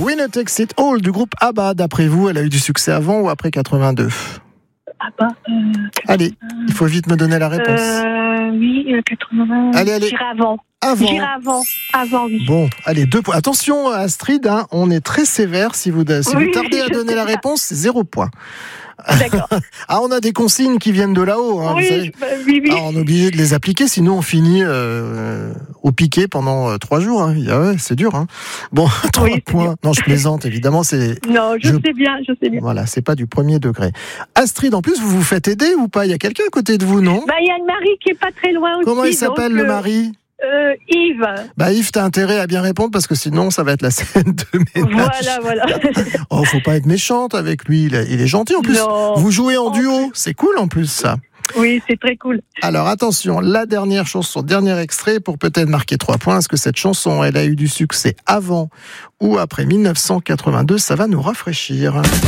Winner Takes It All du groupe ABBA. D'après vous, elle a eu du succès avant ou après 82? ABBA. Allez, il faut vite me donner la réponse. Oui, 80. Allez. J'irai avant. J'irai avant, oui. Bon, allez, 2 points. Attention, Astrid, hein, on est très sévère. Si vous tardez à donner la réponse, c'est 0 point. D'accord. Ah, on a des consignes qui viennent de là-haut. Hein, vous savez. Oui. Ah, on est obligé de les appliquer, sinon on finit au piquet pendant 3 jours. Hein. Ah ouais, c'est dur. Hein. Bon, 3 points. Non, je plaisante, évidemment. Non, je sais bien. Voilà, c'est pas du premier degré. Astrid, en plus, vous vous faites aider ou pas? Il y a quelqu'un à côté de vous, non? Il y a le mari qui est pas très loin aussi. Comment il s'appelle, le mari? Yves. Yves, t'as intérêt à bien répondre parce que sinon ça va être la scène de ménage. Voilà. Oh, faut pas être méchante avec lui, il est gentil en plus. Non. Vous jouez en duo, c'est cool en plus ça. Oui, c'est très cool. Alors attention, la dernière chanson, dernier extrait pour peut-être marquer 3 points. Est-ce que cette chanson, elle a eu du succès avant ou après 1982? Ça va nous rafraîchir.